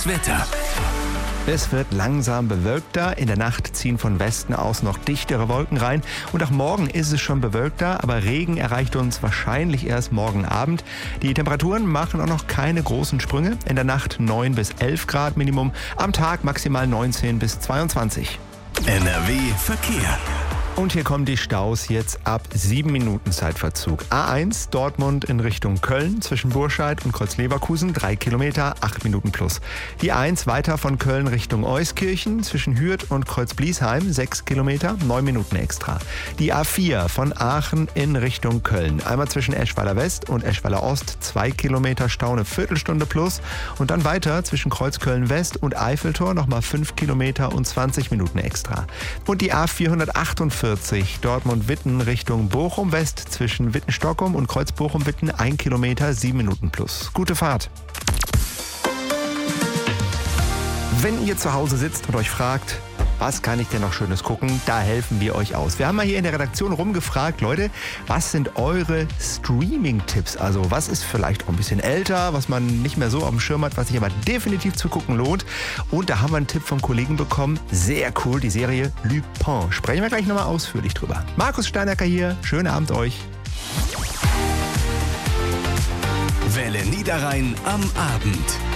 Das Wetter. Es wird langsam bewölkter. In der Nacht ziehen von Westen aus noch dichtere Wolken rein. Und auch morgen ist es schon bewölkter, aber Regen erreicht uns wahrscheinlich erst morgen Abend. Die Temperaturen machen auch noch keine großen Sprünge. In der Nacht 9 bis 11 Grad Minimum, am Tag maximal 19 bis 22. NRW Verkehr. Und hier kommen die Staus jetzt ab 7 Minuten Zeitverzug. A1 Dortmund in Richtung Köln zwischen Burscheid und Kreuzleverkusen 3 Kilometer, 8 Minuten plus. Die A1 weiter von Köln Richtung Euskirchen zwischen Hürth und Kreuzbliesheim 6 Kilometer, 9 Minuten extra. Die A4 von Aachen in Richtung Köln. Einmal zwischen Eschweiler West und Eschweiler Ost 2 Kilometer Stau, eine Viertelstunde plus. Und dann weiter zwischen Kreuzköln West und Eiffeltor nochmal 5 Kilometer und 20 Minuten extra. Und die A448 Dortmund-Witten Richtung Bochum-West zwischen Witten-Stockholm und Kreuz-Bochum-Witten 1 Kilometer, 7 Minuten plus. Gute Fahrt. Wenn ihr zu Hause sitzt und euch fragt, was kann ich denn noch Schönes gucken? Da helfen wir euch aus. Wir haben mal hier in der Redaktion rumgefragt, Leute, was sind eure Streaming-Tipps? Also was ist vielleicht auch ein bisschen älter, was man nicht mehr so auf dem Schirm hat, was sich aber definitiv zu gucken lohnt. Und da haben wir einen Tipp vom Kollegen bekommen. Sehr cool, die Serie Lupin. Sprechen wir gleich nochmal ausführlich drüber. Markus Steinacker hier, schönen Abend euch. Welle Niederrhein am Abend.